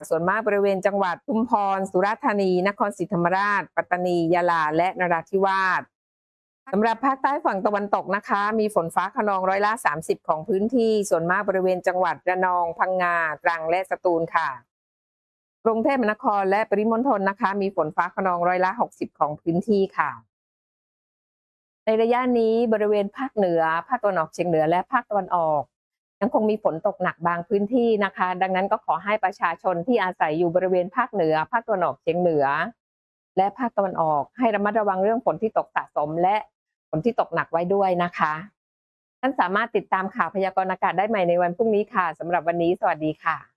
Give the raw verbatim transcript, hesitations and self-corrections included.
ส่วนมากบริเวณจังหวัดชุมพรสุราษฎร์ธานีนครศรีธรรมราชปัตตานียะลาและนราธิวาสสำหรับภาคใต้ฝั่งตะวันตกนะคะมีฝนฟ้าคะนองร้อยละสามสิบของพื้นที่ส่วนมากบริเวณจังหวัดระนองพังงาตรังและสตูลค่ะกรุงเทพมหานครและปริมณฑลนะคะมีฝนฟ้าคะนองร้อยละหกสิบของพื้นที่ค่ะในระยะนี้บริเวณภาคเหนือภาคตะวันออกเฉียงเหนือและภาคตะวันออกยังคงมีฝนตกหนักบางพื้นที่นะคะดังนั้นก็ขอให้ประชาชนที่อาศัยอยู่บริเวณภาคเหนือภาคตะวันออกเฉียงเหนือและภาคตะวันออกให้ระมัดระวังเรื่องฝนที่ตกสะสมและฝนที่ตกหนักไว้ด้วยนะคะท่านสามารถติดตามข่าวพยากรณ์อากาศได้ใหม่ในวันพรุ่งนี้ค่ะสำหรับวันนี้สวัสดีค่ะ